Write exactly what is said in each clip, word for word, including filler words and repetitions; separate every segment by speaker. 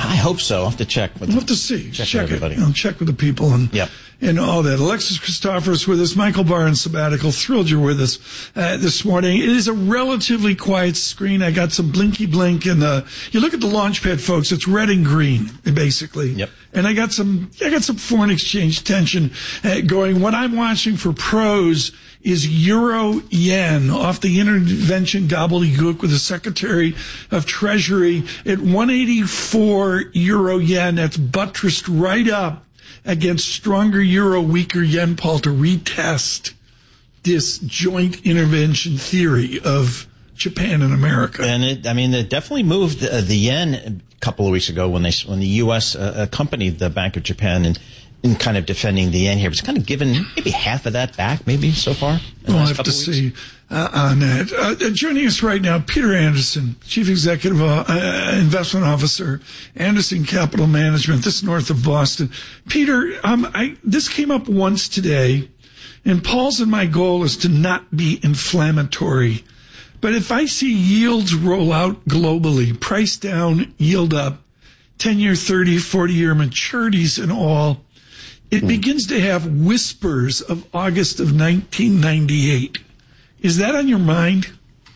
Speaker 1: I hope so. I'll have to check. With
Speaker 2: we'll have to see.
Speaker 1: Check,
Speaker 2: check
Speaker 1: with everybody.
Speaker 2: it. You know, check with the people and
Speaker 1: yep.
Speaker 2: and all that. Alexis Christoforous with us. Michael Barr in sabbatical. Thrilled you're with us uh, this morning. It is a relatively quiet screen. I got some blinky blink, and uh, you look at the Launchpad, folks. It's red and green, basically.
Speaker 1: Yep.
Speaker 2: And I got some. I got some foreign exchange tension uh, going. What I'm watching for pros is euro yen off the intervention gobbledygook with the Secretary of Treasury at one eighty-four euro yen. That's buttressed right up against stronger euro, weaker yen, Paul, to retest this joint intervention theory of Japan and America.
Speaker 1: And it, I mean, it definitely moved uh, the yen a couple of weeks ago when they when the U S uh, accompanied the Bank of Japan and. In kind of defending the yen here. It's kind of given maybe half of that back, maybe, so far.
Speaker 2: We'll have to see uh, on that. Uh, joining us right now, Peter Anderson, Chief Executive uh, uh, Investment Officer, Anderson Capital Management. This is north of Boston. Peter, um, I, this came up once today, and Paul's and my goal is to not be inflammatory. But if I see yields roll out globally, price down, yield up, ten-year, thirty, forty-year maturities and all, it begins to have whispers of August of nineteen ninety-eight. Is that on your mind?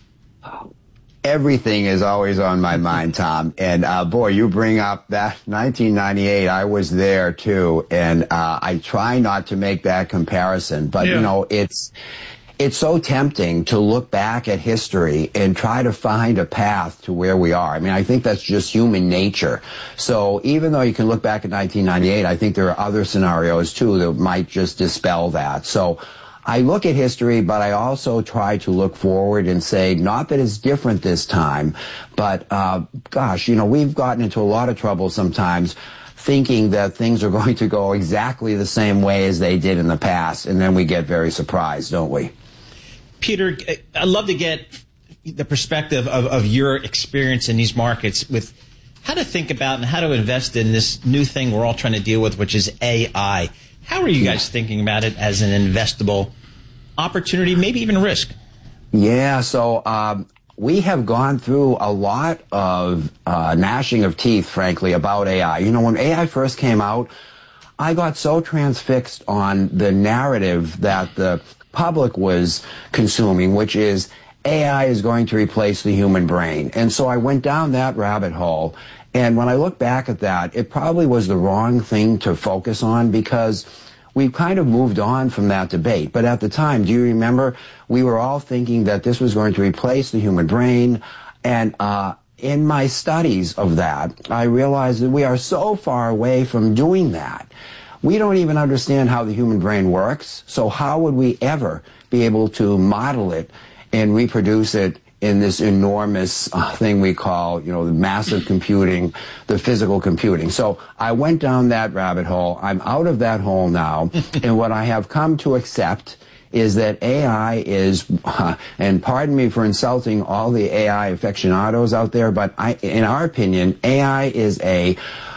Speaker 3: Everything is always on my mind, Tom. And, uh, boy, you bring up that nineteen ninety-eight. I was there, too. And uh, I try not to make that comparison. But, yeah. you know, it's... It's so tempting to look back at history and try to find a path to where we are. I mean, I think that's just human nature. So even though you can look back at nineteen ninety-eight, I think there are other scenarios, too, that might just dispel that. So I look at history, but I also try to look forward and say, not that it's different this time, but, uh, gosh, you know, we've gotten into a lot of trouble sometimes thinking that things are going to go exactly the same way as they did in the past, and then we get very surprised, don't we?
Speaker 1: Peter, I'd love to get the perspective of, of your experience in these markets with how to think about and how to invest in this new thing we're all trying to deal with, which is A I. How are you guys thinking about it as an investable opportunity, maybe even risk?
Speaker 3: Yeah, so um, we have gone through a lot of uh, gnashing of teeth, frankly, about A I. You know, when A I first came out, I got so transfixed on the narrative that the public was consuming, which is A I is going to replace the human brain. And so I went down that rabbit hole. And when I look back at that, it probably was the wrong thing to focus on because we've kind of moved on from that debate. But at the time, do you remember, we were all thinking that this was going to replace the human brain. And uh, in my studies of that, I realized that we are so far away from doing that. We don't even understand how the human brain works, so how would we ever be able to model it and reproduce it in this enormous uh, thing we call, you know, the massive computing, the physical computing. So I went down that rabbit hole. I'm out of that hole now, and what I have come to accept is that A I is, uh, and pardon me for insulting all the A I aficionados out there, but I, in our opinion, A I is a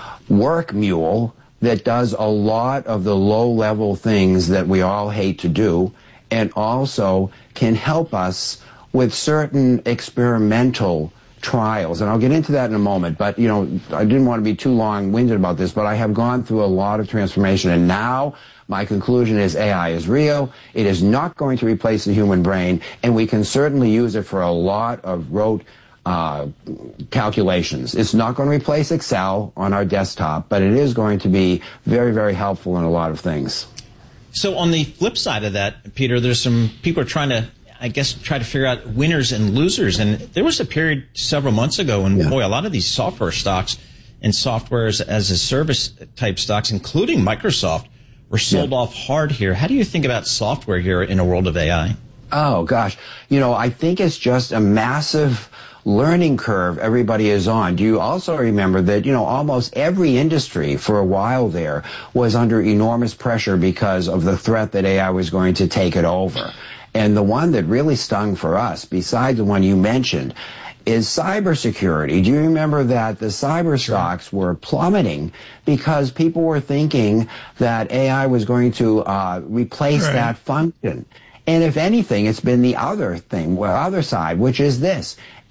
Speaker 3: work mule that does a lot of the low-level things that we all hate to do, and also can help us with certain experimental trials. And I'll get into that in a moment, but, you know, I didn't want to be too long-winded about this, but I have gone through a lot of transformation, and now my conclusion is A I is real. It is not going to replace the human brain, and we can certainly use it for a lot of rote Uh, calculations. It's not going to replace Excel on our desktop, but it is going to be very, very helpful in a lot of things.
Speaker 1: So on the flip side of that, Peter, there's some people are trying to, I guess, try to figure out winners and losers. And there was a period several months ago when, yeah. boy, a lot of these software stocks and software as, as a service type stocks, including Microsoft, were sold yeah. off hard here. How do you think about software here in a world of A I?
Speaker 3: Oh, gosh. You know, I think it's just a massive learning curve everybody is on. Do you also remember that, you know, almost every industry for a while there was under enormous pressure because of the threat that A I was going to take it over? And the one that really stung for us, besides the one you mentioned, is cybersecurity. Do you remember that the cyber stocks were plummeting because people were thinking that A I was going to uh, replace right. that function? And if anything, it's been the other thing, well, other side, which is this.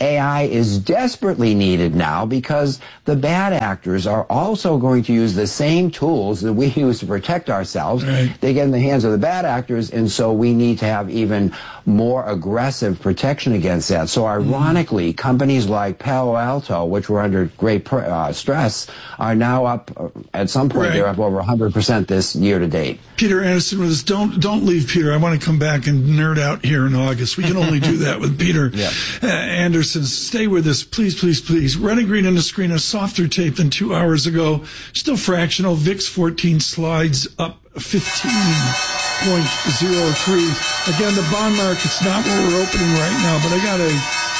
Speaker 3: A I is desperately needed now because the bad actors are also going to use the same tools that we use to protect ourselves. Right. They get in the hands of the bad actors, and so we need to have even more aggressive protection against that. So ironically, mm. companies like Palo Alto, which were under great pr- uh, stress, are now up, uh, at some point, right. they're up over one hundred percent this year to date.
Speaker 2: Peter Anderson with us. Don't, don't leave, Peter. I want to come back and nerd out here in August. We can only do that with Peter yeah. uh, Anderson. Stay with us, please, please, please. Red and green on the screen, a softer tape than two hours ago. Still fractional. V I X fourteen slides up fifteen point oh three. Again, the bond market's not where we're opening right now, but I got a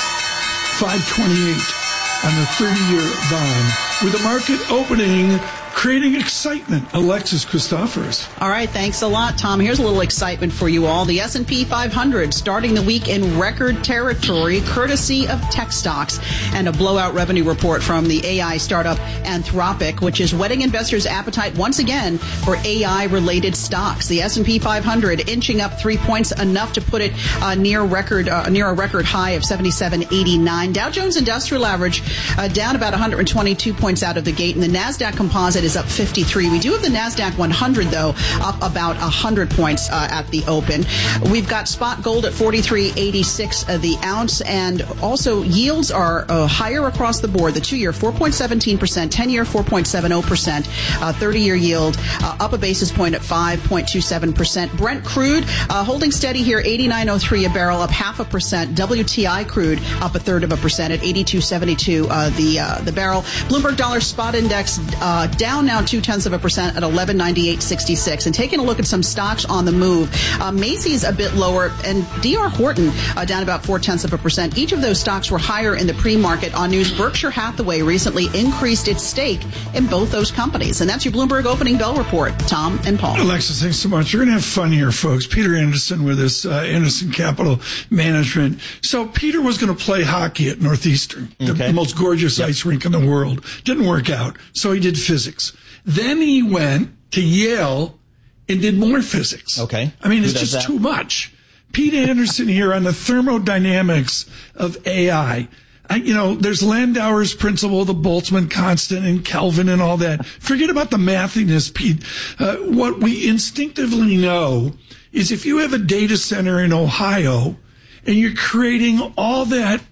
Speaker 2: five twenty-eight on the thirty-year bond. With the market opening, creating excitement. Alexis Christoforous.
Speaker 4: All right, thanks a lot, Tom. Here's a little excitement for you all. The S and P five hundred starting the week in record territory, courtesy of tech stocks, and a blowout revenue report from the A I startup Anthropic, which is whetting investors' appetite once again for A I-related stocks. The S and P five hundred inching up three points, enough to put it uh, near record uh, near a record high of seventy-seven eighty-nine. Dow Jones Industrial Average uh, down about one hundred twenty-two points out of the gate, and the NASDAQ Composite is up fifty-three. We do have the NASDAQ one hundred, though, up about one hundred points uh, at the open. We've got spot gold at forty-three eighty-six uh, the ounce, and also yields are uh, higher across the board. The two-year, four point one seven percent, ten-year, four point seven zero percent, uh, thirty-year yield uh, up a basis point at five point two seven percent. Brent crude uh, holding steady here, eighty-nine oh three a barrel, up half a percent. W T I crude up a third of a percent at eighty-two seventy-two uh, the uh, the barrel. Bloomberg Dollar Spot Index uh, down now two tenths of a percent at eleven ninety-eight sixty-six. And taking a look at some stocks on the move, uh, Macy's a bit lower, and D R Horton uh, down about four tenths of a percent. Each of those stocks were higher in the pre-market. On news, Berkshire Hathaway recently increased its stake in both those companies. And that's your Bloomberg Opening Bell Report. Tom and Paul.
Speaker 2: Alexis, thanks so much. We're going to have fun here, folks. Peter Anderson with us, uh, Anderson Capital Management. So Peter was going to play hockey at Northeastern, okay. the, the most gorgeous yep. ice rink in the world. Didn't work out, so he did physics. Then he went to Yale and did more physics.
Speaker 1: Okay.
Speaker 2: I mean, it's just that? too much. Pete Anderson here on the thermodynamics of A I. I, you know, there's Landauer's principle, the Boltzmann constant, and Kelvin and all that. Forget about the mathiness, Pete. Uh, what we instinctively know is if you have a data center in Ohio and you're creating all that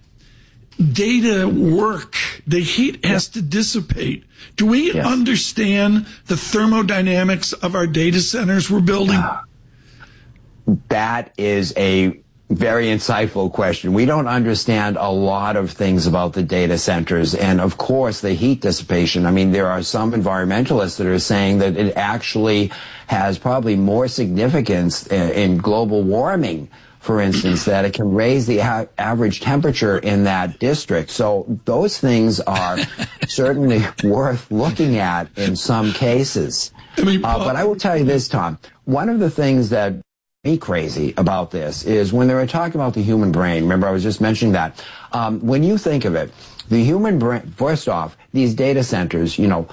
Speaker 2: data work, the heat has to dissipate. Do we yes. understand the thermodynamics of our data centers we're building?
Speaker 3: That is a very insightful question. We don't understand a lot of things about the data centers, and of course the heat dissipation. I mean, there are some environmentalists that are saying that it actually has probably more significance in global warming, for instance, that it can raise the a- average temperature in that district. So those things are certainly worth looking at in some cases. I mean, uh, but I will tell you this, Tom. One of the things that me crazy about this is when they were talking about the human brain. Remember, I was just mentioning that. Um, when you think of it, the human brain, first off, these data centers, you know,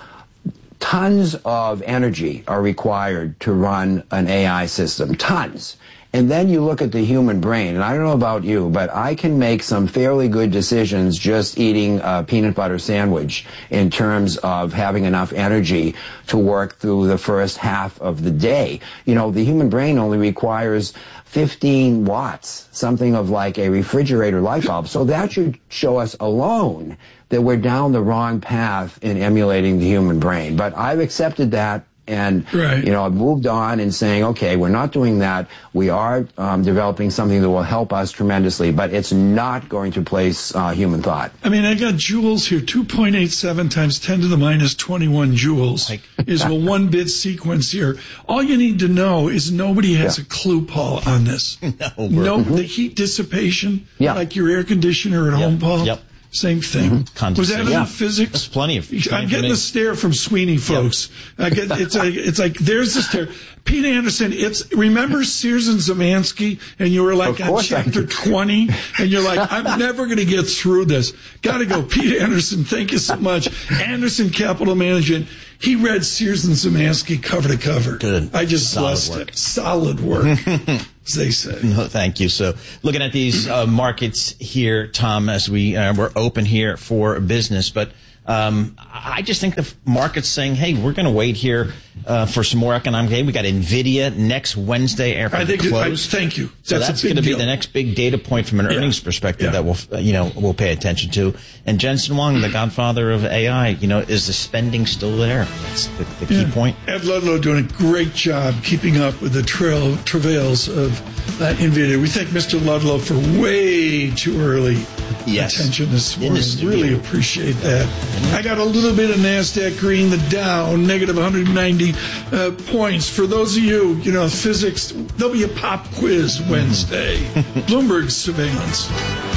Speaker 3: tons of energy are required to run an A I system, tons. And then you look at the human brain, and I don't know about you, but I can make some fairly good decisions just eating a peanut butter sandwich in terms of having enough energy to work through the first half of the day. You know, the human brain only requires fifteen watts, something of like a refrigerator light bulb. So that should show us alone that we're down the wrong path in emulating the human brain. But I've accepted that. And, right. you know, I've moved on and saying, okay, we're not doing that. We are um, developing something that will help us tremendously, but it's not going to replace uh, human thought.
Speaker 2: I mean, I got joules here. two point eight seven times ten to the minus twenty-one joules like, is a one-bit sequence here. All you need to know is nobody has yeah. a clue, Paul, on this.
Speaker 1: No,
Speaker 2: no the heat dissipation, yeah. like your air conditioner at
Speaker 1: yep.
Speaker 2: home, Paul.
Speaker 1: Yep.
Speaker 2: Same thing.
Speaker 1: Mm-hmm.
Speaker 2: Was that enough
Speaker 1: yeah.
Speaker 2: physics?
Speaker 1: That's plenty of. Plenty
Speaker 2: I'm getting
Speaker 1: the
Speaker 2: stare from Sweeney, folks. Yep. I get it's like it's like there's the stare. Pete Anderson. It's remember Sears and Zemansky, and you were like on chapter twenty, and you're like, I'm never going to get through this. Got to go, Pete Anderson. Thank you so much, Anderson Capital Management. He read Sears and Zemansky cover to cover.
Speaker 1: Good.
Speaker 2: I just
Speaker 1: Solid
Speaker 2: blessed
Speaker 1: work.
Speaker 2: it. Solid work. as they say.
Speaker 1: No, thank you. So looking at these uh, markets here, Tom, as we, uh, we're open here for business, but Um, I just think the market's saying, hey, we're going to wait here uh, for some more economic data. We got NVIDIA next Wednesday after
Speaker 2: I think
Speaker 1: the close.
Speaker 2: I, thank you.
Speaker 1: So that's, that's going to be the next big data point from an yeah. earnings perspective yeah. that we'll, you know, we'll pay attention to. And Jensen Huang, the godfather of A I, you know, is the spending still there? That's the, the key
Speaker 2: yeah. point. Ed Ludlow doing a great job keeping up with the trail, travails of uh, NVIDIA. We thank Mister Ludlow for way too early yes. attention this morning. Really appreciate that. I got a little bit of NASDAQ green, the Dow, negative one hundred ninety uh, points. For those of you, you know, physics, there'll be a pop quiz Wednesday. Bloomberg surveillance.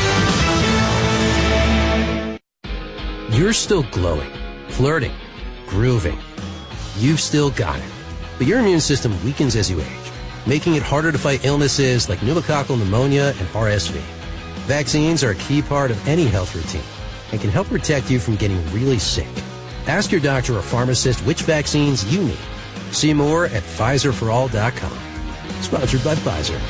Speaker 5: You're still glowing, flirting, grooving. You've still got it. But your immune system weakens as you age, making it harder to fight illnesses like pneumococcal pneumonia and R S V. Vaccines are a key part of any health routine and can help protect you from getting really sick. Ask your doctor or pharmacist which vaccines you need. See more at Pfizer for all dot com. Sponsored by Pfizer.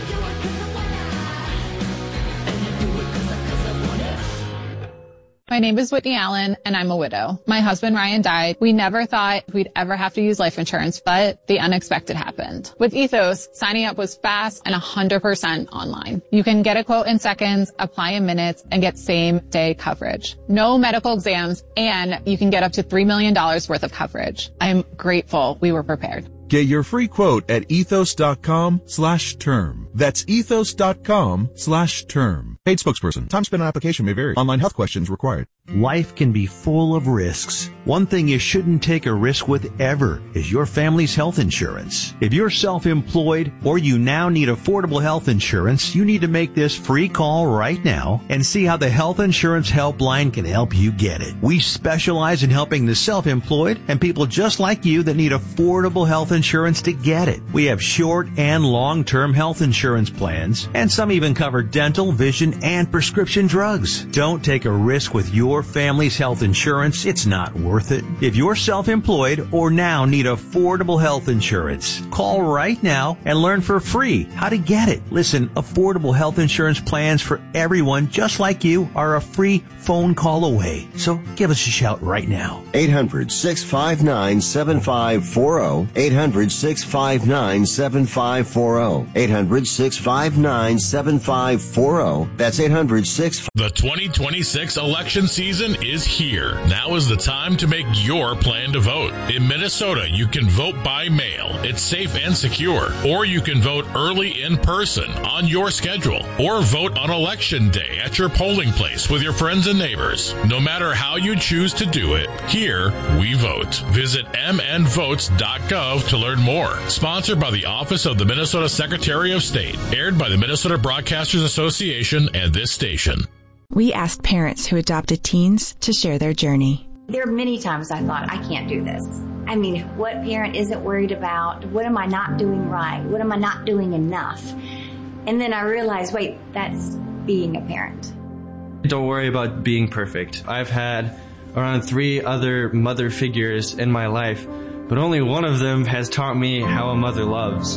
Speaker 6: My name is Whitney Allen, and I'm a widow. My husband, Ryan, died. We never thought we'd ever have to use life insurance, but the unexpected happened. With Ethos, signing up was fast and one hundred percent online. You can get a quote in seconds, apply in minutes, and get same-day coverage. No medical exams, and you can get up to three million dollars worth of coverage. I'm grateful we were prepared.
Speaker 7: Get your free quote at ethos.com slash term. That's ethos.com slash term. Paid spokesperson. Time spent on application may vary. Online health questions required.
Speaker 8: Life can be full of risks. One thing you shouldn't take a risk with ever is your family's health insurance. If you're self-employed or you now need affordable health insurance, you need to make this free call right now and see how the Health Insurance Helpline can help you get it. We specialize in helping the self-employed and people just like you that need affordable health insurance to get it. We have short and long-term health insurance plans, and some even cover dental, vision, and prescription drugs. Don't take a risk with your family's health insurance. It's not worth it. If you're self-employed or now need affordable health insurance, call right now and learn for free how to get it. Listen, affordable health insurance plans for everyone just like you are a free phone call away. So give us a shout right now.
Speaker 9: eight hundred, six five nine, seven five four zero. eight hundred, six five nine, seven five four zero. eight hundred, six five nine, seven five four zero. That's eight hundred, six.
Speaker 10: The twenty twenty-six election season is here. Now is the time to make your plan to vote. In Minnesota, you can vote by mail. It's safe and secure. Or you can vote early in person on your schedule. Or vote on election day at your polling place with your friends and neighbors. No matter how you choose to do it, here we vote. Visit m n votes dot gov to learn more. Sponsored by the Office of the Minnesota Secretary of State. Aired by the Minnesota Broadcasters Association and this station.
Speaker 11: We asked parents who adopted teens to share their journey.
Speaker 12: There are many times I thought, I can't do this. I mean, what parent isn't worried about? What am I not doing right? What am I not doing enough? And then I realized, wait, that's being a parent.
Speaker 13: Don't worry about being perfect. I've had around three other mother figures in my life, but only one of them has taught me how a mother loves.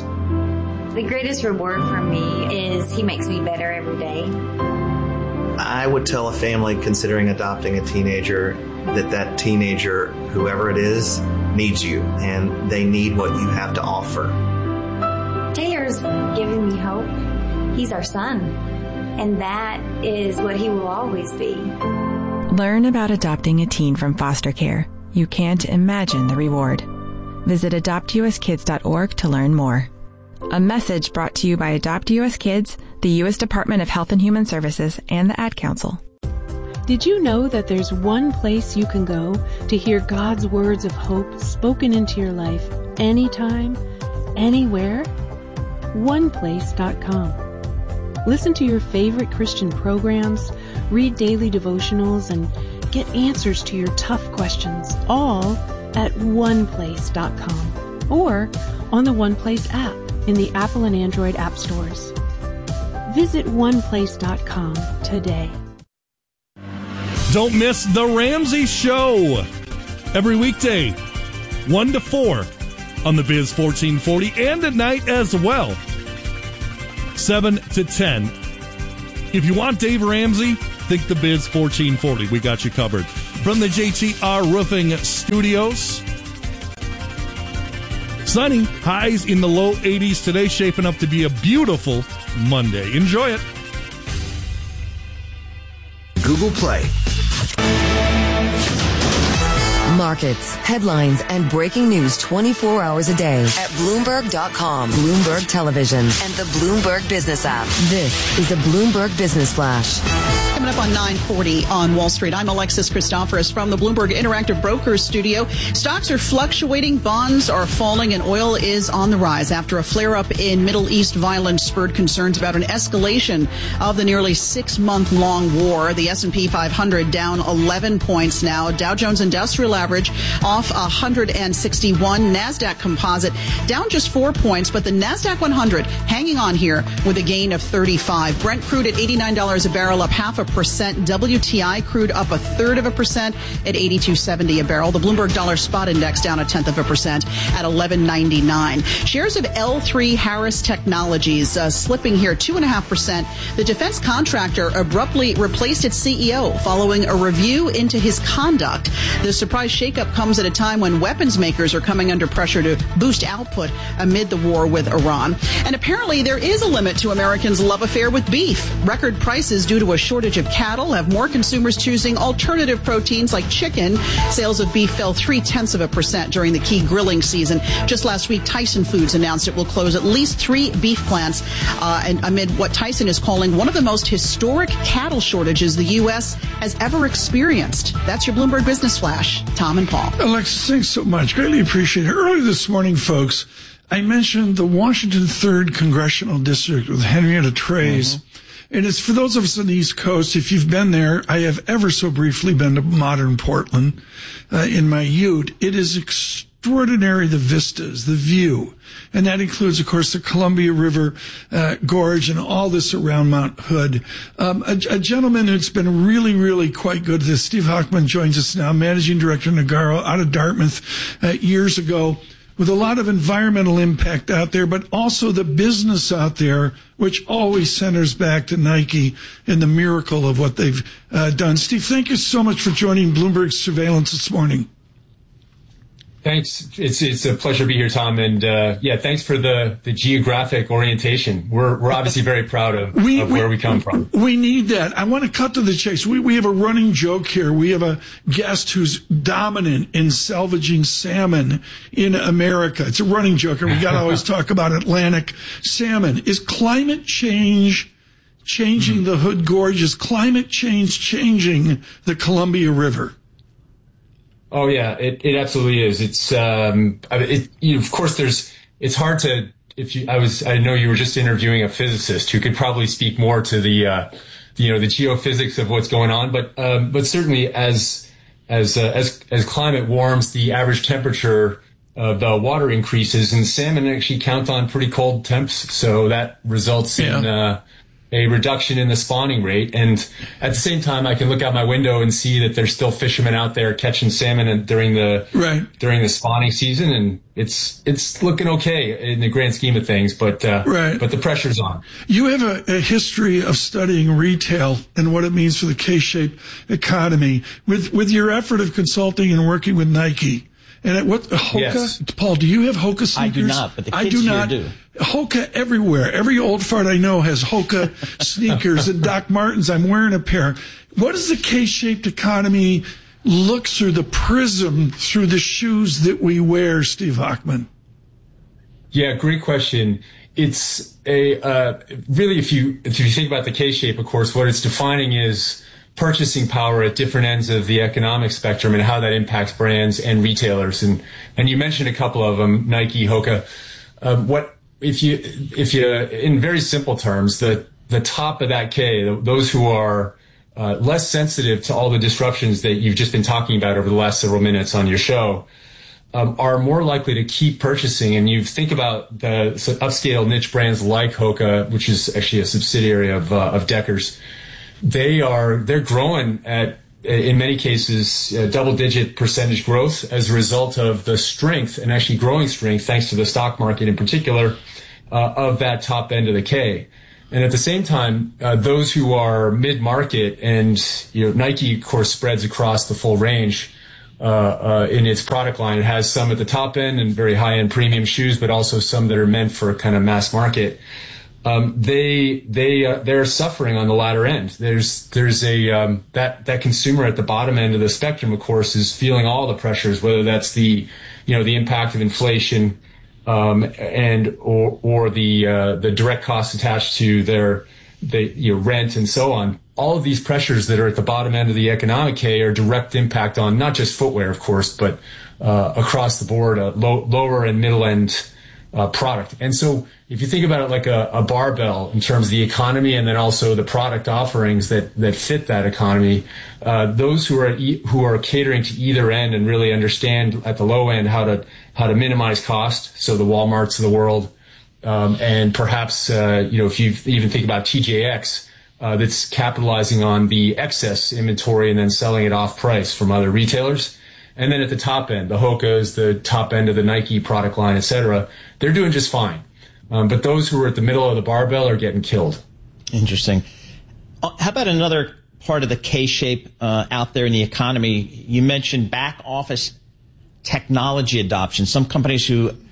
Speaker 12: The greatest reward for me is he makes me better every day.
Speaker 14: I would tell a family considering adopting a teenager that that teenager, whoever it is, needs you, and they need what you have to offer.
Speaker 12: Taylor's giving me hope. He's our son, and that is what he will always be.
Speaker 11: Learn about adopting a teen from foster care. You can't imagine the reward. Visit adopt u s kids dot org to learn more. A message brought to you by Adopt U S Kids, the U S Department of Health and Human Services, and the Ad Council.
Speaker 15: Did you know that there's one place you can go to hear God's words of hope spoken into your life anytime, anywhere? one place dot com. Listen to your favorite Christian programs, read daily devotionals, and get answers to your tough questions, all at one place dot com or on the OnePlace app in the Apple and Android app stores. Visit one place dot com today.
Speaker 16: Don't miss The Ramsey Show every weekday, one to four on the Biz fourteen forty and at night as well. seven to ten. If you want Dave Ramsey, think the Biz fourteen forty. We got you covered. From the J T R Roofing Studios, sunny, highs in the low eighties today, shaping up to be a beautiful Monday. Enjoy it.
Speaker 17: Google Play.
Speaker 18: Markets, headlines, and breaking news twenty-four hours a day at Bloomberg dot com, Bloomberg Television, and the Bloomberg Business app. This is the Bloomberg Business Flash.
Speaker 4: Coming up on nine forty on Wall Street, I'm Alexis Christoforous from the Bloomberg Interactive Brokers studio. Stocks are fluctuating, bonds are falling, and oil is on the rise after a flare-up in Middle East violence spurred concerns about an escalation of the nearly six-month-long war. The S and P five hundred down eleven points now. Dow Jones Industrial Average off one hundred sixty-one. NASDAQ Composite down just four points, but the NASDAQ one hundred hanging on here with a gain of thirty-five. Brent crude at eighty-nine dollars a barrel, up half a percent. W T I crude up a third of a percent at eighty-two seventy a barrel. The Bloomberg Dollar Spot Index down a tenth of a percent at eleven ninety-nine. Shares of L three Harris Technologies uh, slipping here two and a half percent. The defense contractor abruptly replaced its C E O following a review into his conduct. The surprise shakeup comes at a time when weapons makers are coming under pressure to boost output amid the war with Iran. And apparently there is a limit to Americans' love affair with beef. Record prices due to a shortage of cattle have more consumers choosing alternative proteins like chicken. Sales of beef fell three-tenths of a percent during the key grilling season. Just last week, Tyson Foods announced it will close at least three beef plants uh, and amid what Tyson is calling one of the most historic cattle shortages the U S has ever experienced. That's your Bloomberg Business Flash. Tom and Paul.
Speaker 2: Alexis, thanks so much. Greatly appreciate it. Earlier this morning, folks, I mentioned the Washington third Congressional District with Henrietta Trey's. Mm-hmm. And it's for those of us on the East Coast, if you've been there, I have ever so briefly been to modern Portland uh, in my ute. It is extraordinary, the vistas, the view. And that includes, of course, the Columbia River uh, Gorge and all this around Mount Hood. Um, a, a gentleman who's been really, really quite good at this, Steve Hochman, joins us now, Managing Director Nagarro out of Dartmouth uh, years ago, with a lot of environmental impact out there, but also the business out there, which always centers back to Nike and the miracle of what they've uh, done. Steve, thank you so much for joining Bloomberg Surveillance this morning.
Speaker 19: Thanks. It's it's a pleasure to be here, Tom. And uh, yeah, thanks for the, the geographic orientation. We're we're obviously very proud of, we, of where we, we come from.
Speaker 2: We need that. I want to cut to the chase. We we have a running joke here. We have a guest who's dominant in salvaging salmon in America. It's a running joke, and we got to always talk about Atlantic salmon. Is climate change changing mm-hmm. the Hood Gorge? Is climate change changing the Columbia River?
Speaker 19: Oh yeah, it, it absolutely is. It's um, it, you know, of course, there's. It's hard to if you. I was. I know you were just interviewing a physicist who could probably speak more to the, uh, you know, the geophysics of what's going on. But um, but certainly as as uh, as as climate warms, the average temperature of the water increases, and salmon actually count on pretty cold temps, so that results yeah. in. Uh, a reduction in the spawning rate. And at the same time, I can look out my window and see that there's still fishermen out there catching salmon during the,
Speaker 2: right.
Speaker 19: during the spawning season. And it's, it's looking okay in the grand scheme of things, but, uh,
Speaker 2: right.
Speaker 19: but the pressure's on.
Speaker 2: You have a, a history of studying retail and what it means for the K-shaped economy with, with your effort of consulting and working with Nike. And at what Hoka?
Speaker 19: Yes.
Speaker 2: Paul, do you have Hoka sneakers?
Speaker 1: I do not, but the kids
Speaker 2: I do not.
Speaker 1: here do.
Speaker 2: Hoka everywhere. Every old fart I know has Hoka sneakers, and Doc Martens. I'm wearing a pair. What does the K-shaped economy look through the prism through the shoes that we wear, Steve Hochman?
Speaker 19: Yeah, great question. It's a uh, really if you if you think about the K-shape, of course, what it's defining is purchasing power at different ends of the economic spectrum and how that impacts brands and retailers. And, and you mentioned a couple of them, Nike, Hoka. Um, what, if you, if you, in very simple terms, the, the top of that K, those who are uh, less sensitive to all the disruptions that you've just been talking about over the last several minutes on your show, um, are more likely to keep purchasing. And you think about the upscale niche brands like Hoka, which is actually a subsidiary of, uh, of Deckers. They are, they're growing at, in many cases, uh, double-digit percentage growth as a result of the strength and actually growing strength, thanks to the stock market in particular, uh, of that top end of the K. And at the same time, uh, those who are mid-market and, you know, Nike, of course, spreads across the full range uh, uh, in its product line. It has some at the top end and very high-end premium shoes, but also some that are meant for kind of mass market. Um, they they uh, they're suffering on the latter end. There's there's a um, that that consumer at the bottom end of the spectrum, of course, is feeling all the pressures, whether that's the you know the impact of inflation. Um, and or or the uh, the direct costs attached to their the you know rent and so on. All of these pressures that are at the bottom end of the economic K are direct impact on not just footwear, of course, but uh, across the board, uh, low, lower and middle end uh, product. And so, if you think about it like a, a barbell in terms of the economy and then also the product offerings that that fit that economy, uh, those who are e- who are catering to either end and really understand at the low end how to how to minimize cost, so the Walmarts of the world, um, and perhaps, uh, you know, if you even think about T J X, uh, that's capitalizing on the excess inventory and then selling it off price from other retailers. And then at the top end, the Hoka's, the top end of the Nike product line, et cetera, they're doing just fine. Um, but those who are at the middle of the barbell are getting killed.
Speaker 1: Interesting. Uh, how about another part of the K-shape uh, out there in the economy? You mentioned back office technology adoption. Some companies who, uh,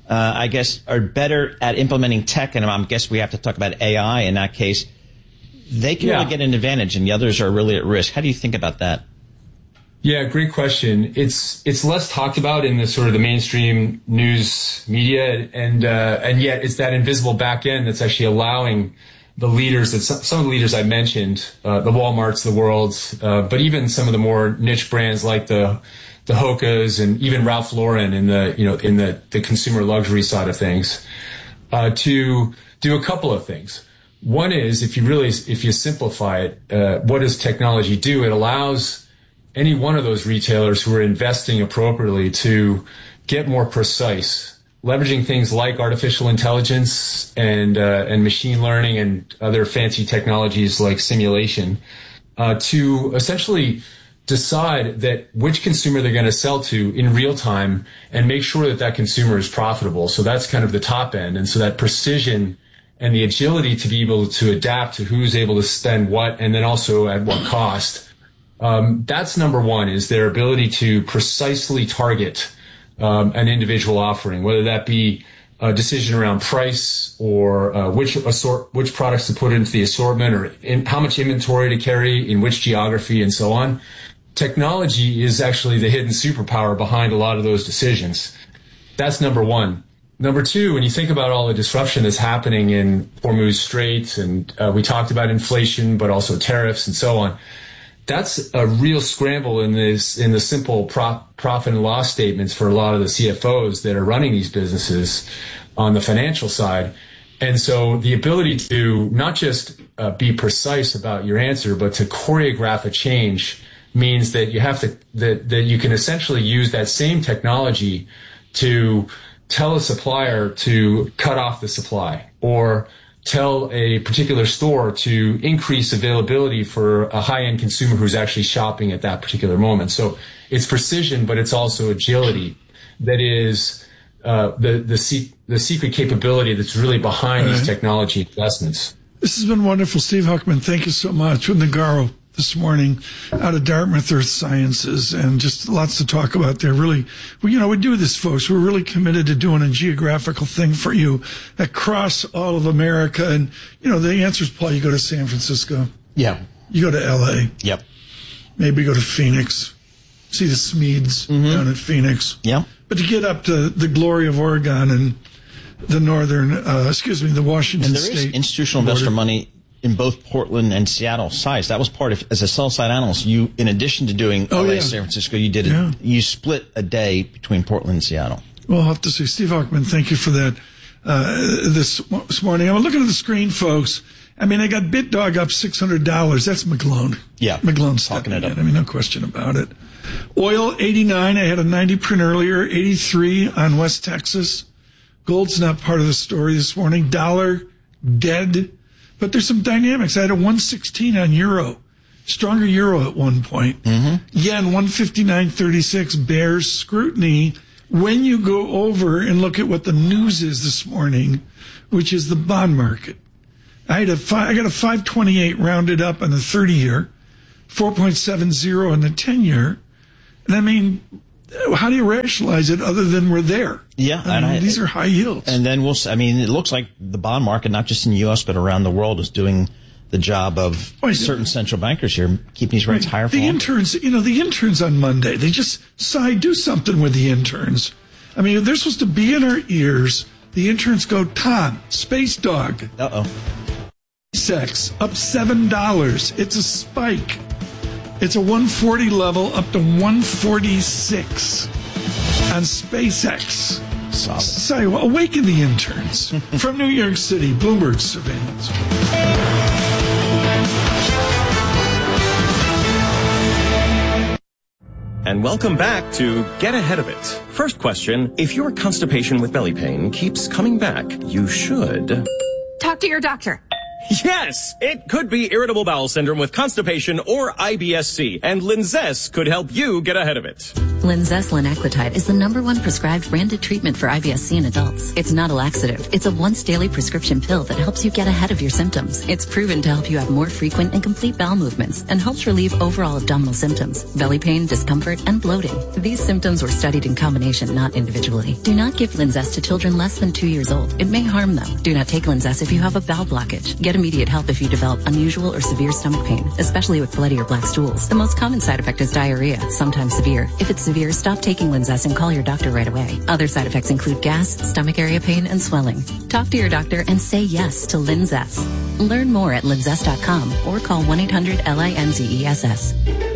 Speaker 1: I guess, are better at implementing tech, and I guess we have to talk about A I in that case, they can yeah. really get an advantage, and the others are really at risk. How do you think about that?
Speaker 19: Yeah, great question. It's it's less talked about in the sort of the mainstream news media, and uh, and yet it's that invisible back end that's actually allowing the leaders, that some, some of the leaders I mentioned, uh, the Walmarts of the world, uh, but even some of the more niche brands like the the Hoka's and even Ralph Lauren in the you know in the, the consumer luxury side of things, uh, to do a couple of things. One is, if you really if you simplify it, uh, what does technology do? It allows any one of those retailers who are investing appropriately to get more precise, leveraging things like artificial intelligence and uh, and machine learning and other fancy technologies like simulation, uh, to essentially decide that which consumer they're going to sell to in real time and make sure that that consumer is profitable. So that's kind of the top end. And so that precision and the agility to be able to adapt to who's able to spend what and then also at what cost. Um, that's number one, is their ability to precisely target um, an individual offering, whether that be a decision around price or uh, which assort, which products to put into the assortment, or in, how much inventory to carry in which geography, and so on. Technology is actually the hidden superpower behind a lot of those decisions. That's number one. Number two, when you think about all the disruption that's happening in Hormuz Strait, and uh, we talked about inflation, but also tariffs and so on, that's a real scramble in this in the simple prop, profit and loss statements for a lot of the C F Os that are running these businesses on the financial side. And so the ability to not just uh, be precise about your answer, but to choreograph a change means that you have to that that you can essentially use that same technology to tell a supplier to cut off the supply, or tell a particular store to increase availability for a high-end consumer who's actually shopping at that particular moment. So it's precision, but it's also agility that is uh, the the, se- the secret capability that's really behind right. these technology investments.
Speaker 2: This has been wonderful. Steve Huckman, thank you so much. With Nagaro this morning out of Dartmouth Earth Sciences, and just lots to talk about there. Really, we, you know, we do this, folks. We're really committed to doing a geographical thing for you across all of America. And, you know, the answer is, Paul, you go to San Francisco.
Speaker 1: Yeah.
Speaker 2: You go to L A.
Speaker 1: Yep.
Speaker 2: Maybe go to Phoenix. See the Smedes mm-hmm. down at Phoenix.
Speaker 1: Yeah.
Speaker 2: But to get up to the glory of Oregon and the northern, uh, excuse me, the Washington
Speaker 1: and there
Speaker 2: State.
Speaker 1: Is institutional border. Investor money in both Portland and Seattle size. That was part of, as a sell-side analyst, you, in addition to doing
Speaker 2: oh,
Speaker 1: L A,
Speaker 2: yeah.
Speaker 1: San Francisco, you did,
Speaker 2: yeah.
Speaker 1: a, you split a day between Portland and Seattle.
Speaker 2: Well, I'll have to see. Steve Huckman, thank you for that uh, this, this morning. I'm looking at the screen, folks. I mean, I got BitDog up six hundred dollars. That's McGlone.
Speaker 1: Yeah.
Speaker 2: McGlone's
Speaker 1: talking it up.
Speaker 2: In. I mean, no question about it. Oil, eighty-nine. I had a ninety print earlier, eighty-three on West Texas. Gold's not part of the story this morning. Dollar, dead. But there's some dynamics. I had a one sixteen on euro. Stronger euro at one point.
Speaker 1: Mm-hmm.
Speaker 2: Yen, one fifty-nine thirty-six. Bears scrutiny. When you go over and look at what the news is this morning, which is the bond market. I had a five, I got a five twenty-eight rounded up on the thirty year, four point seven zero on the ten year. And I mean, how do you rationalize it other than we're there?
Speaker 1: Yeah.
Speaker 2: I mean, I, these are high yields.
Speaker 1: And then we'll, I mean, it looks like the bond market, not just in the U S, but around the world, is doing the job of oh, certain central bankers here, keeping these rates higher for
Speaker 2: the
Speaker 1: longer.
Speaker 2: interns, you know, the interns on Monday, they just sigh, do something with the interns. I mean, they're supposed to be in our ears. The interns go, Tom, Space Dog.
Speaker 1: Uh-oh.
Speaker 2: SpaceX up seven dollars. It's a spike. It's a one forty level up to one forty-six on SpaceX.
Speaker 1: Solid.
Speaker 2: Sorry, well, awaken the interns. From New York City, Bloomberg Surveillance.
Speaker 17: And welcome back to Get Ahead of It. First question, if your constipation with belly pain keeps coming back, you should...
Speaker 20: talk to your doctor.
Speaker 17: Yes, it could be irritable bowel syndrome with constipation or I B S C, and Linzess could help you get ahead of it.
Speaker 21: Linzess linaclotide is the number one prescribed branded treatment for I B S C in adults. It's not a laxative. It's a once daily prescription pill that helps you get ahead of your symptoms. It's proven to help you have more frequent and complete bowel movements and helps relieve overall abdominal symptoms, belly pain, discomfort, and bloating. These symptoms were studied in combination, not individually. Do not give Linzess to children less than two years old. It may harm them. Do not take Linzess if you have a bowel blockage. Get immediate help if you develop unusual or severe stomach pain, especially with bloody or black stools. The most common side effect is diarrhea, sometimes severe. If it's severe, stop taking Linzess and call your doctor right away. Other side effects include gas, stomach area pain, and swelling. Talk to your doctor and say yes to Linzess. Learn more at linzess dot com or call one eight hundred L I N Z E S S.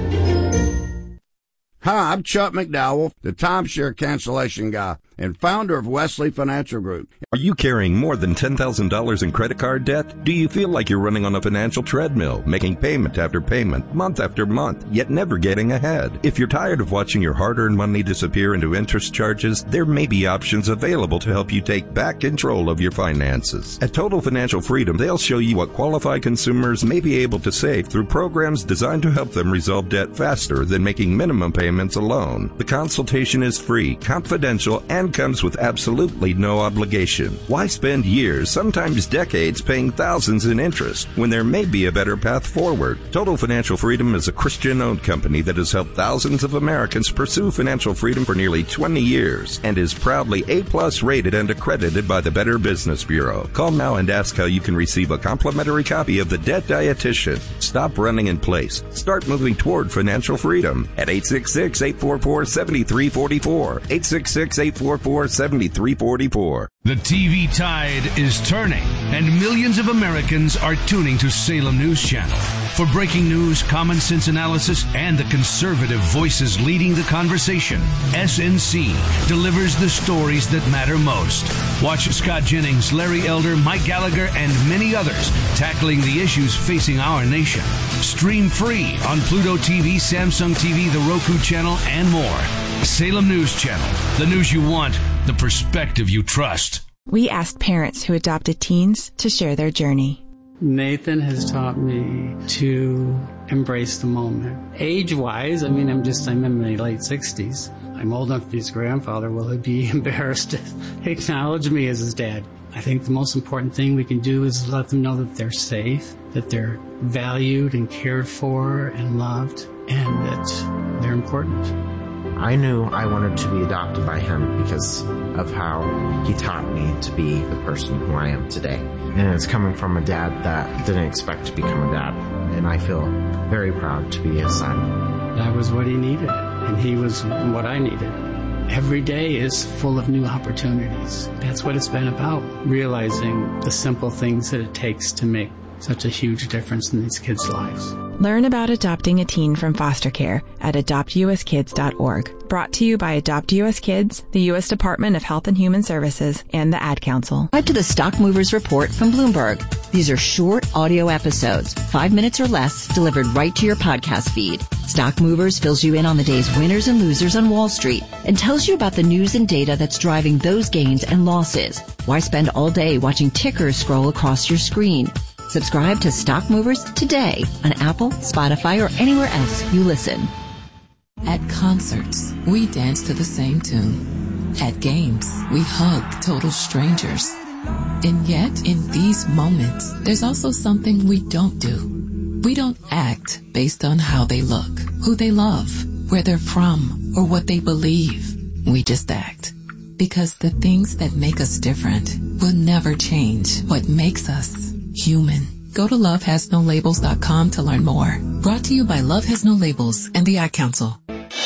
Speaker 22: Hi, I'm Chuck McDowell, the timeshare cancellation guy and founder of Wesley Financial Group.
Speaker 23: Are you carrying more than ten thousand dollars in credit card debt? Do you feel like you're running on a financial treadmill, making payment after payment, month after month, yet never getting ahead? If you're tired of watching your hard-earned money disappear into interest charges, there may be options available to help you take back control of your finances. At Total Financial Freedom, they'll show you what qualified consumers may be able to save through programs designed to help them resolve debt faster than making minimum payments alone. The consultation is free, confidential, and comes with absolutely no obligation. Why spend years, sometimes decades, paying thousands in interest when there may be a better path forward? Total Financial Freedom is a Christian-owned company that has helped thousands of Americans pursue financial freedom for nearly twenty years and is proudly A-plus rated and accredited by the Better Business Bureau. Call now and ask how you can receive a complimentary copy of The Debt Dietitian. Stop running in place. Start moving toward financial freedom at eight six six, eight four four, seven three four four, eight six six, eight four four, seven three four four.
Speaker 24: The T V tide is turning, and millions of Americans are tuning to Salem News Channel. For breaking news, common sense analysis, and the conservative voices leading the conversation, S N C delivers the stories that matter most. Watch Scott Jennings, Larry Elder, Mike Gallagher, and many others tackling the issues facing our nation. Stream free on Pluto T V, Samsung T V, the Roku channel, and more. Salem News Channel, the news you want, the perspective you trust.
Speaker 11: We asked parents who adopted teens to share their journey.
Speaker 25: Nathan has taught me to embrace the moment. Age-wise, I mean, I'm just, I'm in my late sixties. I'm old enough to be his grandfather. Will he be embarrassed to acknowledge me as his dad? I think the most important thing we can do is let them know that they're safe, that they're valued and cared for and loved, and that they're important.
Speaker 26: I knew I wanted to be adopted by him because of how he taught me to be the person who I am today. And it's coming from a dad that didn't expect to become a dad. And I feel very proud to be his son.
Speaker 25: That was what he needed, and he was what I needed. Every day is full of new opportunities. That's what it's been about, realizing the simple things that it takes to make such a huge difference in these kids' lives.
Speaker 11: Learn about adopting a teen from foster care at adopt u s kids dot org. Brought to you by Adopt U S Kids, the U S Department of Health and Human Services, and the Ad Council.
Speaker 27: Subscribe to the Stock Movers Report from Bloomberg. These are short audio episodes, five minutes or less, delivered right to your podcast feed. Stock Movers fills you in on the day's winners and losers on Wall Street and tells you about the news and data that's driving those gains and losses. Why spend all day watching tickers scroll across your screen? Subscribe to Stock Movers today on Apple, Spotify, or anywhere else you listen.
Speaker 28: At concerts, we dance to the same tune. At games, we hug total strangers. And yet, in these moments, there's also something we don't do. We don't act based on how they look, who they love, where they're from, or what they believe. We just act. Because the things that make us different will never change what makes us human. Go to love has no labels dot com to learn more. Brought to you by Love Has No Labels and the Ad Council.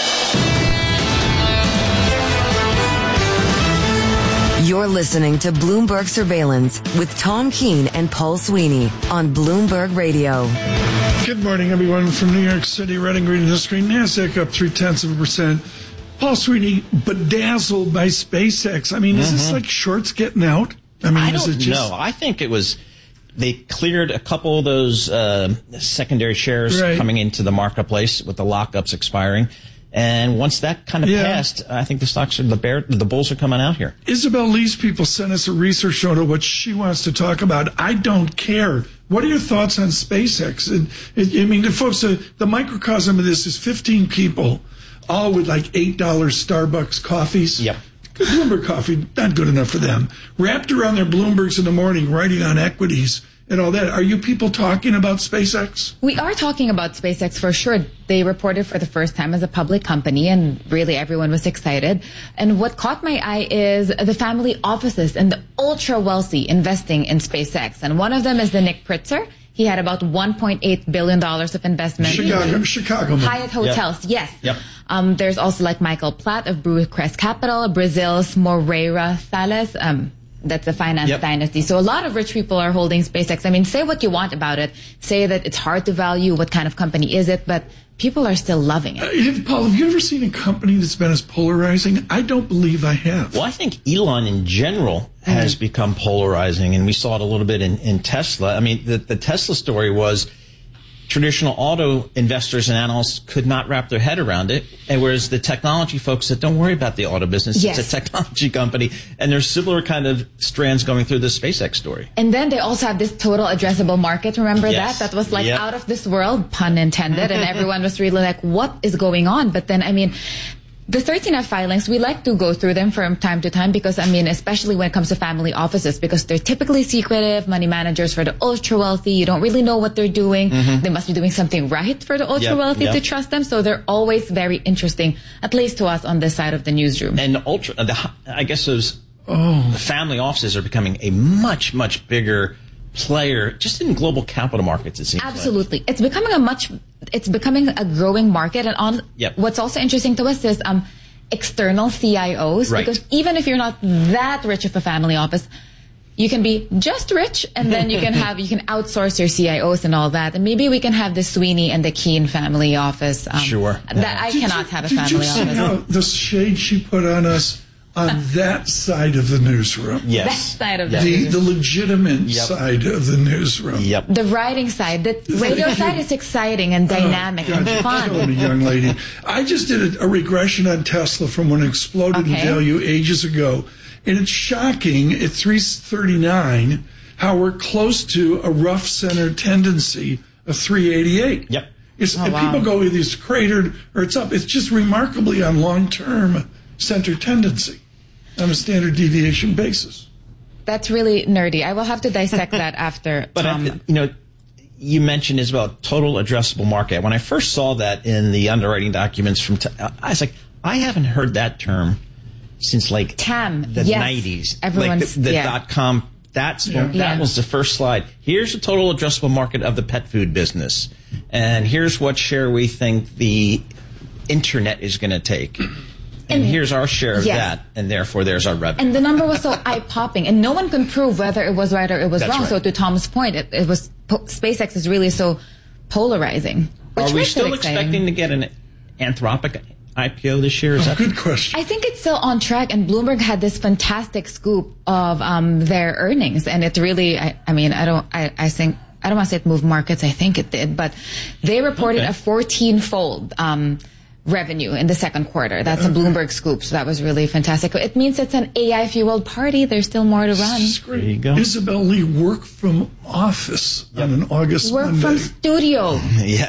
Speaker 18: You're listening to Bloomberg Surveillance with Tom Keene and Paul Sweeney on Bloomberg Radio.
Speaker 2: Good morning, everyone from New York City. Red and green on the screen. NASDAQ up three tenths of a percent. Paul Sweeney bedazzled by SpaceX. I mean, mm-hmm. is this like shorts getting out? I mean,
Speaker 1: I
Speaker 2: is
Speaker 1: don't
Speaker 2: it just...
Speaker 1: know. I think it was they cleared a couple of those uh, secondary shares
Speaker 2: right.
Speaker 1: coming into the marketplace with the lockups expiring. And once that kind of
Speaker 2: yeah.
Speaker 1: passed, I think the stocks are the bear, the bulls are coming out here.
Speaker 2: Isabel Lee's people sent us a research note of what she wants to talk about. I don't care. What are your thoughts on SpaceX? And, it, I mean, the folks, uh, the microcosm of this is fifteen people, all with like eight dollars Starbucks coffees.
Speaker 1: Yep.
Speaker 2: Bloomberg coffee, not good enough for them. Wrapped around their Bloombergs in the morning, writing on equities and all that. Are you people talking about SpaceX?
Speaker 3: We are talking about SpaceX for sure. They reported for the first time as a public company, and really everyone was excited. And what caught my eye is the family offices and the ultra wealthy investing in SpaceX. And one of them is the Nick Pritzker. He had about one point eight billion dollars of investment.
Speaker 2: Chicago, Chicago.
Speaker 3: Hyatt Hotels,
Speaker 1: yep.
Speaker 3: yes.
Speaker 1: Yep.
Speaker 3: Um, there's also like Michael Platt of Brewcrest Capital, Brazil's Moreira Salles. Um, that's a finance yep. dynasty. So a lot of rich people are holding SpaceX. I mean, say what you want about it. Say that it's hard to value. What kind of company is it? But people are still loving it.
Speaker 2: Uh, Paul, have you ever seen a company that's been as polarizing? I don't believe I have.
Speaker 1: Well, I think Elon in general has mm. become polarizing, and we saw it a little bit in, in Tesla. I mean, the, the Tesla story was traditional auto investors and analysts could not wrap their head around it, and whereas the technology folks said, don't worry about the auto business, yes. it's a technology company, and there's similar kind of strands going through the SpaceX story.
Speaker 3: And then they also have this total addressable market, remember
Speaker 1: yes.
Speaker 3: that? That was like
Speaker 1: yep.
Speaker 3: out of this world, pun intended, and everyone was really like, what is going on? But then, I mean, the thirteen F filings, we like to go through them from time to time because, I mean, especially when it comes to family offices, because they're typically secretive, money managers for the ultra wealthy. You don't really know what they're doing. Mm-hmm. They must be doing something right for the ultra wealthy yep, yep. to trust them. So they're always very interesting, at least to us on this side of the newsroom.
Speaker 1: And ultra, the, I guess those oh. the family offices are becoming a much, much bigger player just in global capital markets, it seems
Speaker 3: absolutely
Speaker 1: like.
Speaker 3: It's becoming a much it's becoming a growing market. And on
Speaker 1: yep.
Speaker 3: what's also interesting to us is um external C I Os,
Speaker 1: right.
Speaker 3: because even if you're not that rich of a family office, you can be just rich, and then you can have you can outsource your C I Os and all that. And maybe we can have the Sweeney and the Keene family office. Um,
Speaker 1: sure.
Speaker 3: That
Speaker 1: yeah.
Speaker 3: I
Speaker 2: did
Speaker 3: cannot
Speaker 2: you,
Speaker 3: have a
Speaker 2: did
Speaker 3: family
Speaker 2: you see
Speaker 3: office.
Speaker 2: How the shade she put on us on that side of the newsroom.
Speaker 1: Yes.
Speaker 3: That side of the
Speaker 2: the,
Speaker 3: newsroom.
Speaker 2: the legitimate
Speaker 1: yep.
Speaker 2: side of the newsroom.
Speaker 1: Yep.
Speaker 3: The writing side. The radio side is exciting and dynamic
Speaker 2: oh,
Speaker 3: and
Speaker 2: God,
Speaker 3: fun.
Speaker 2: Tell me, young lady. I just did a, a regression on Tesla from when it exploded
Speaker 3: okay.
Speaker 2: in value ages ago. And it's shocking at three thirty-nine how we're close to a rough center tendency of three eighty-eight.
Speaker 1: Yep.
Speaker 2: It's,
Speaker 3: oh,
Speaker 2: and
Speaker 3: wow.
Speaker 2: people go either it's cratered or it's up. It's just remarkably on long-term center tendency on a standard deviation basis.
Speaker 3: That's really nerdy. I will have to dissect that after.
Speaker 1: But,
Speaker 3: um,
Speaker 1: I, you know, you mentioned as well total addressable market. When I first saw that in the underwriting documents from, I was like, I haven't heard that term since like
Speaker 3: T A M,
Speaker 1: the
Speaker 3: yes.
Speaker 1: nineties.
Speaker 3: Everyone's,
Speaker 1: like the, the
Speaker 3: yeah.
Speaker 1: dot com. That's
Speaker 2: yeah.
Speaker 1: that
Speaker 3: yeah. was
Speaker 1: the first slide. Here's the total addressable market of the pet food business, and here's what share we think the internet is going to take. And, and here's our share of
Speaker 3: yes.
Speaker 1: that, and therefore there's our revenue.
Speaker 3: And the number was so eye-popping, and no one can prove whether it was right or it was
Speaker 1: That's
Speaker 3: wrong.
Speaker 1: Right.
Speaker 3: So to Tom's point, it, it was SpaceX is really so polarizing. Which
Speaker 1: Are we
Speaker 3: makes
Speaker 1: still
Speaker 3: it exciting.
Speaker 1: expecting to get an Anthropic I P O this year? Is
Speaker 2: Oh,
Speaker 1: that
Speaker 2: good question.
Speaker 3: I think it's still on track, and Bloomberg had this fantastic scoop of um, their earnings, and it really, I, I mean, I don't, I, I think, I don't want to say it moved markets, I think it did, but they reported
Speaker 1: okay.
Speaker 3: a fourteen-fold um, revenue in the second quarter. That's a Bloomberg scoop, so that was really fantastic. It means it's an A I-fueled party. There's still more to run.
Speaker 2: There you go. Isabel Lee worked from office yep. on an August
Speaker 3: Work
Speaker 2: Monday.
Speaker 3: from studio.
Speaker 1: Yes.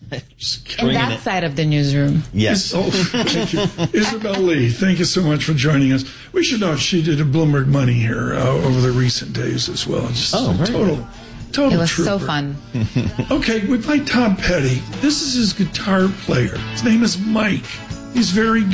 Speaker 3: In that it. side of the newsroom.
Speaker 1: Yes.
Speaker 2: Oh, thank you. Isabel Lee, thank you so much for joining us. We should note she did a Bloomberg Money here uh, over the recent days as well. Just
Speaker 1: oh,
Speaker 2: a total,
Speaker 1: good.
Speaker 2: total
Speaker 3: It was
Speaker 2: trooper.
Speaker 3: so fun.
Speaker 2: Okay, we played Tom Petty. This is his guitar player. His name is Mike. He's very